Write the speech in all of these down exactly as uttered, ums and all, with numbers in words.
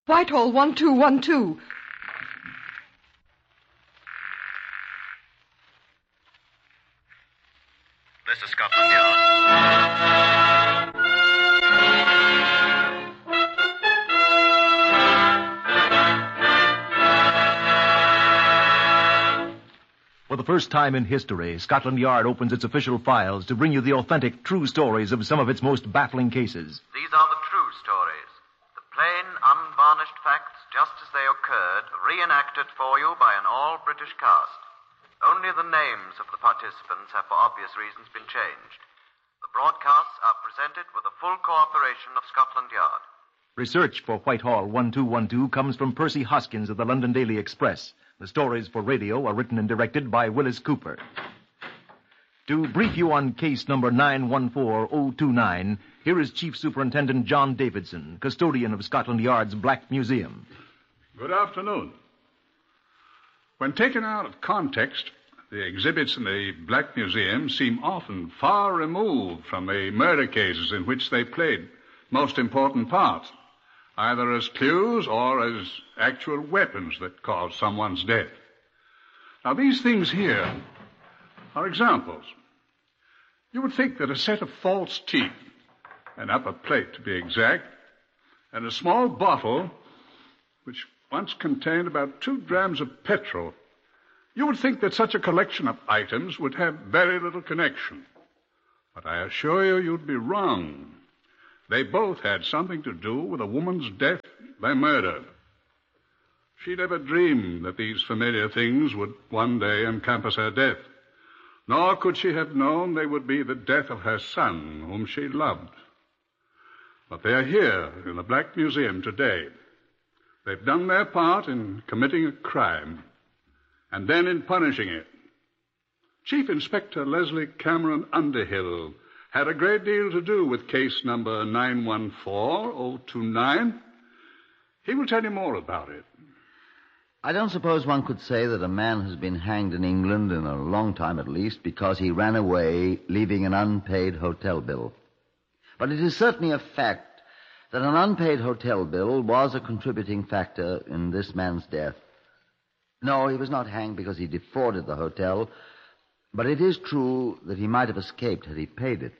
Whitehall one two one two. This is Scotland Yard. For the first time in history, Scotland Yard opens its official files to bring you the authentic, true stories of some of its most baffling cases. These are the true stories. The plain, unvarnished facts, just as they occurred, reenacted for you by an all-British cast. Only the names of the participants have, for obvious reasons, been changed. The broadcasts are presented with the full cooperation of Scotland Yard. Research for Whitehall one two one two comes from Percy Hoskins of the London Daily Express. The stories for radio are written and directed by Willis Cooper. To brief you on case number nine one four oh two nine, here is Chief Superintendent John Davidson, custodian of Scotland Yard's Black Museum. Good afternoon. When taken out of context, the exhibits in the Black Museum seem often far removed from the murder cases in which they played most important parts, either as clues or as actual weapons that caused someone's death. Now, these things here are examples. You would think that a set of false teeth, an upper plate to be exact, and a small bottle, which once contained about two grams of petrol, you would think that such a collection of items would have very little connection. But I assure you, you'd be wrong. They both had something to do with a woman's death by murder. She never dreamed that these familiar things would one day encompass her death, nor could she have known they would be the death of her son, whom she loved. But they are here in the Black Museum today. They've done their part in committing a crime, and then in punishing it. Chief Inspector Leslie Cameron Underhill had a great deal to do with case number nine one four oh two nine. He will tell you more about it. I don't suppose one could say that a man has been hanged in England, in a long time at least, because he ran away, leaving an unpaid hotel bill. But it is certainly a fact that an unpaid hotel bill was a contributing factor in this man's death. No, he was not hanged because he defrauded the hotel, but it is true that he might have escaped had he paid it.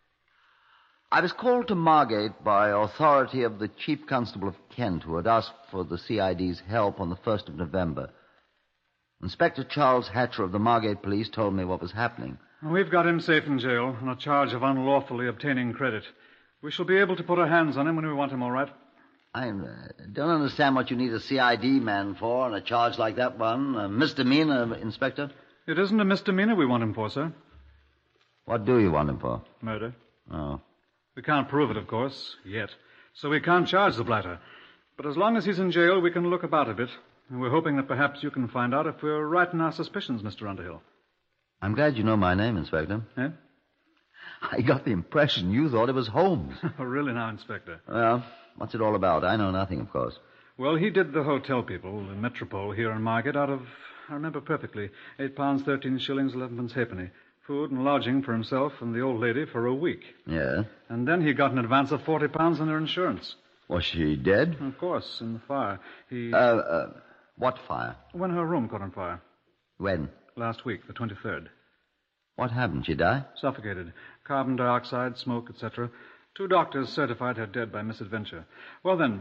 I was called to Margate by authority of the Chief Constable of Kent, who had asked for the C I D's help on the first of November. Inspector Charles Hatcher of the Margate Police told me what was happening. We've got him safe in jail on a charge of unlawfully obtaining credit. We shall be able to put our hands on him when we want him, all right? I uh, don't understand what you need a C I D man for on a charge like that one. A misdemeanor, Inspector? It isn't a misdemeanor we want him for, sir. What do you want him for? Murder. Oh. We can't prove it, of course, yet. So we can't charge the blatter. But as long as he's in jail, we can look about a bit. And we're hoping that perhaps you can find out if we're right in our suspicions, Mister Underhill. I'm glad you know my name, Inspector. Eh? I got the impression you thought it was Holmes. Oh, really now, Inspector? Well, what's it all about? I know nothing, of course. Well, he did the hotel people, the Metropole here in Margate, out of, I remember perfectly, eight pounds, thirteen shillings, eleven pence halfpenny. Food and lodging for himself and the old lady for a week. Yeah? And then he got an advance of forty pounds on her insurance. Was she dead? Of course, in the fire. He... Uh, uh, what fire? When her room caught on fire. When? Last week, the twenty-third. What happened? She died? Suffocated. Carbon dioxide, smoke, et cetera. Two doctors certified her dead by misadventure. Well, then...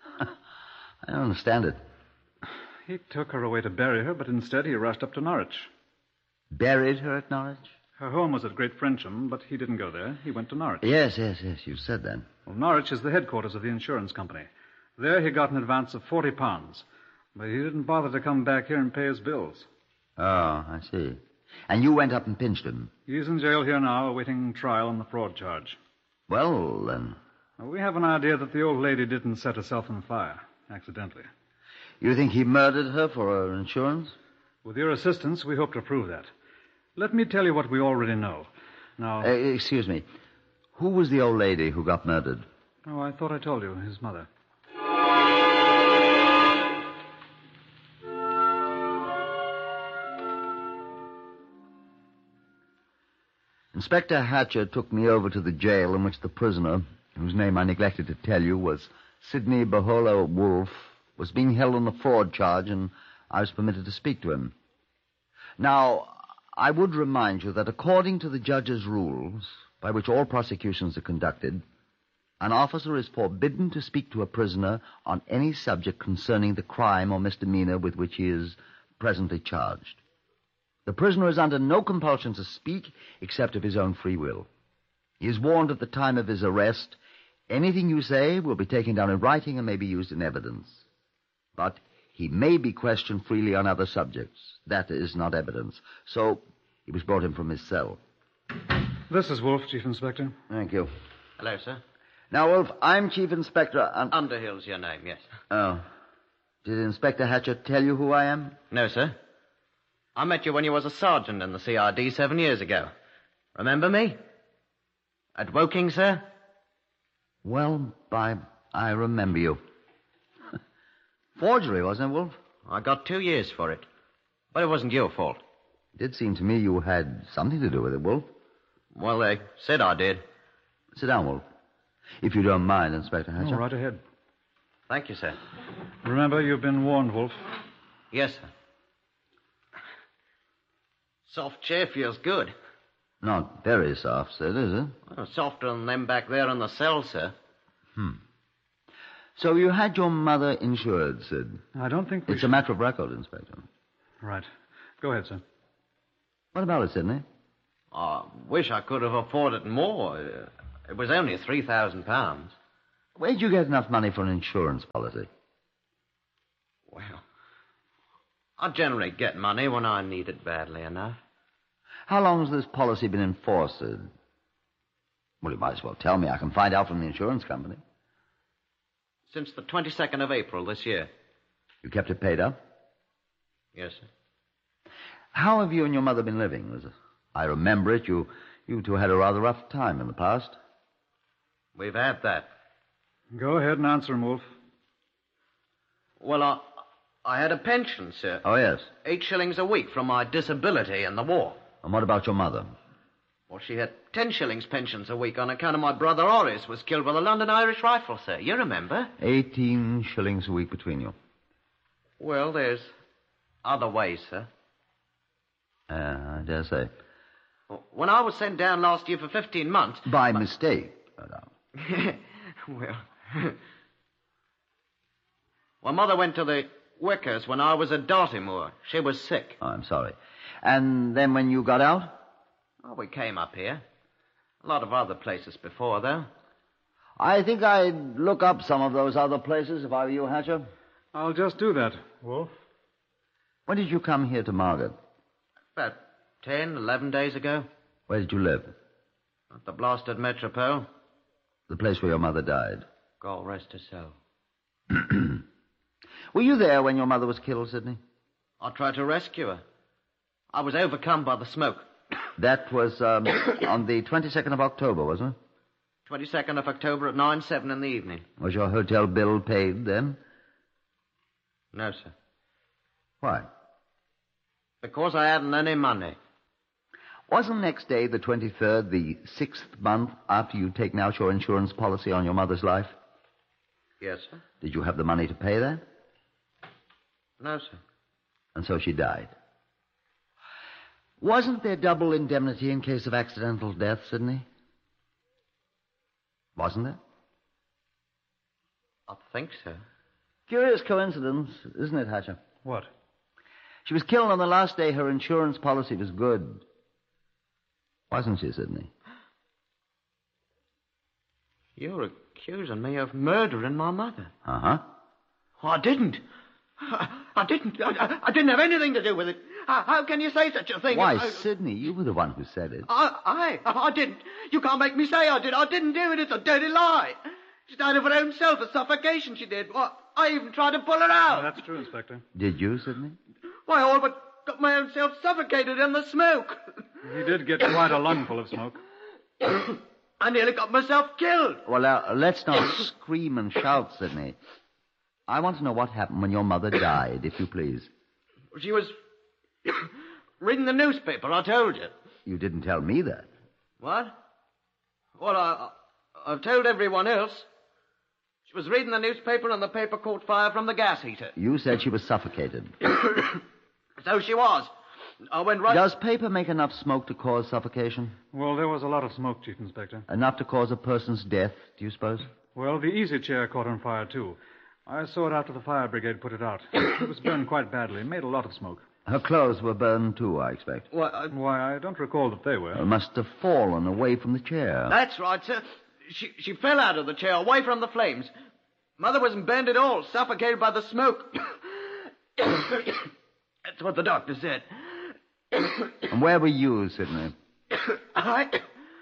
I don't understand it. He took her away to bury her, but instead he rushed up to Norwich. Buried her at Norwich? Her home was at Great Frensham, but he didn't go there. He went to Norwich. Yes, yes, yes. You said that. Well, Norwich is the headquarters of the insurance company. There he got an advance of forty pounds. But he didn't bother to come back here and pay his bills. Oh, I see. And you went up and pinched him? He's in jail here now, awaiting trial on the fraud charge. Well, then... Well, we have an idea that the old lady didn't set herself on fire, accidentally. You think he murdered her for her insurance? With your assistance, we hope to prove that. Let me tell you what we already know. Now... Uh, excuse me. Who was the old lady who got murdered? Oh, I thought I told you. His mother. Inspector Hatcher took me over to the jail in which the prisoner, whose name I neglected to tell you, was Sidney Bahola Wolf, was being held on the fraud charge, and I was permitted to speak to him. Now, I would remind you that according to the judge's rules, by which all prosecutions are conducted, an officer is forbidden to speak to a prisoner on any subject concerning the crime or misdemeanor with which he is presently charged. The prisoner is under no compulsion to speak except of his own free will. He is warned at the time of his arrest, anything you say will be taken down in writing and may be used in evidence. But he may be questioned freely on other subjects. That is not evidence. So he was brought in from his cell. This is Wolf, Chief Inspector. Thank you. Hello, sir. Now, Wolf, I'm Chief Inspector... Un- Underhill's your name, yes. Oh. Did Inspector Hatcher tell you who I am? No, sir. I met you when you was a sergeant in the C I D seven years ago. Remember me? At Woking, sir? Well, I, I remember you. Forgery, wasn't it, Wolf? I got two years for it. But it wasn't your fault. It did seem to me you had something to do with it, Wolf. Well, they said I did. Sit down, Wolf. If you don't mind, Inspector Hatcher. Oh, right ahead. Thank you, sir. Remember, you've been warned, Wolf. Yes, sir. Soft chair feels good. Not very soft, Sid, is it? Well, softer than them back there in the cell, sir. Hmm. So you had your mother insured, Sid? I don't think we It's should... a matter of record, Inspector. Right. Go ahead, sir. What about it, Sidney? I wish I could have afforded more. Uh, It was only three thousand pounds. Where'd you get enough money for an insurance policy? Well, I generally get money when I need it badly enough. How long has this policy been enforced, Sid? Well, you might as well tell me. I can find out from the insurance company. Since the twenty-second of April this year. You kept it paid up? Yes, sir. How have you and your mother been living? As I remember it, you, you two had a rather rough time in the past. We've had that. Go ahead and answer him, Wolf. Well, I, I had a pension, sir. Oh, yes. Eight shillings a week from my disability in the war. And what about your mother? Well, she had ten shillings pensions a week on account of my brother Horace was killed by the London Irish Rifle, sir. You remember? Eighteen shillings a week between you. Well, there's other ways, sir. Uh, I dare say. When I was sent down last year for fifteen months... By my... mistake, no doubt. Well... My mother went to the Wickers when I was at Dartmoor. She was sick. Oh, I'm sorry. And then when you got out? Oh, we came up here. A lot of other places before, though. I think I'd look up some of those other places if I were you, Hatcher. I'll just do that, Wolf. When did you come here to Margate? About ten, eleven days ago. Where did you live? At the blasted Metropole. The place where your mother died. God rest her soul. Were you there when your mother was killed, Sidney? I tried to rescue her. I was overcome by the smoke. That was um, on the twenty-second of October, wasn't it? twenty-second of October at nine seven in the evening. Was your hotel bill paid then? No, sir. Why? Because I hadn't any money. Wasn't next day, the twenty-third, the sixth month after you'd taken out your insurance policy on your mother's life? Yes, sir. Did you have the money to pay that? No, sir. And so she died. Wasn't there double indemnity in case of accidental death, Sidney? Wasn't there? I think so. Curious coincidence, isn't it, Hatcher? What? She was killed on the last day her insurance policy was good. Wasn't she, Sidney? You're accusing me of murdering my mother. Uh-huh. Oh, I didn't. I, I didn't. I, I didn't have anything to do with it. How, how can you say such a thing? Why, I, Sidney, you were the one who said it. I, I, I didn't. You can't make me say I did. I didn't do it. It's a dirty lie. She died of her own self, a suffocation she did. Well, I even tried to pull her out. Oh, that's true, Inspector. Did you, Sidney? Why, I all but got my own self suffocated in the smoke. He did get quite a lungful of smoke. I nearly got myself killed. Well, now, let's not scream and shout, Sidney. I want to know what happened when your mother died, if you please. She was reading the newspaper, I told you. You didn't tell me that. What? Well, I, I've told everyone else. She was reading the newspaper and the paper caught fire from the gas heater. You said she was suffocated. So she was. I went right... Does paper make enough smoke to cause suffocation? Well, there was a lot of smoke, Chief Inspector. Enough to cause a person's death, do you suppose? Well, the easy chair caught on fire, too. I saw it after the fire brigade put it out. It was burned quite badly. It made a lot of smoke. Her clothes were burned, too, I expect. Well, I... Why, I don't recall that they were. They must have fallen away from the chair. That's right, sir. She, she fell out of the chair, away from the flames. Mother wasn't burned at all, suffocated by the smoke. That's what the doctor said. And where were you, Sidney? I...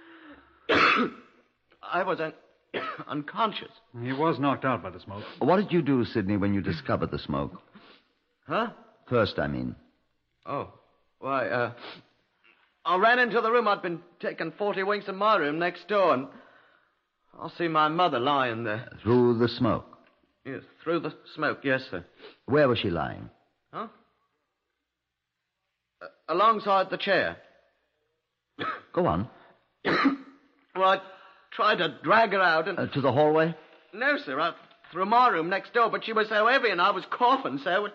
I was un... unconscious. He was knocked out by the smoke. What did you do, Sidney, when you discovered the smoke? Huh? First, I mean. Oh. Why, uh... I ran into the room. I'd been taking forty winks in my room next door, and I see my mother lying there. Through the smoke? Yes, through the smoke, yes, sir. Where was she lying? Huh? Uh, alongside the chair. Go on. Well, I tried to drag her out and... Uh, to the hallway? No, sir, I, through my room next door, but she was so heavy and I was coughing so...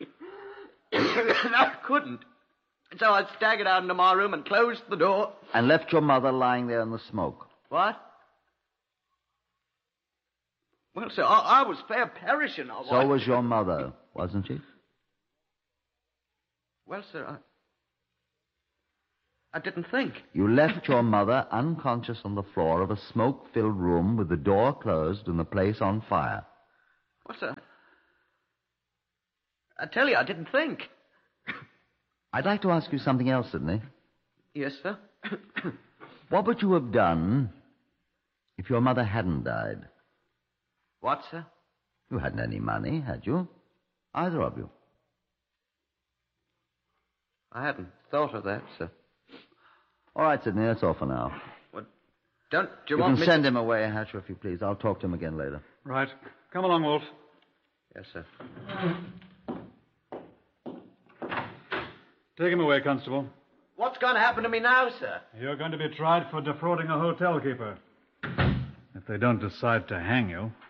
I couldn't. So I staggered out into my room and closed the door. And left your mother lying there in the smoke? What? Well, sir, I, I was fair perishing. I was. So was your mother, wasn't she? Well, sir, I... I didn't think. You left your mother unconscious on the floor of a smoke-filled room with the door closed and the place on fire. Well, sir, I tell you, I didn't think. I'd like to ask you something else, Sidney. Yes, sir? What would you have done if your mother hadn't died? What, sir? You hadn't any money, had you? Either of you. I hadn't thought of that, sir. All right, Sidney, that's all for now. Well, don't you, You want can me send to... him away, Hatcher, if you please. I'll talk to him again later. Right. Come along, Wolf. Yes, sir. Take him away, Constable. What's going to happen to me now, sir? You're going to be tried for defrauding a hotel keeper. If they don't decide to hang you.